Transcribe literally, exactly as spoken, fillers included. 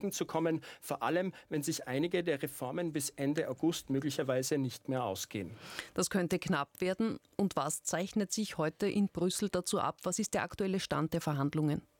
Konflikten zu kommen, vor allem wenn sich einige der Reformen bis Ende August möglicherweise nicht mehr ausgehen. Das könnte knapp werden. Und was zeichnet sich heute in Brüssel dazu ab? Was ist der aktuelle Stand der Verhandlungen?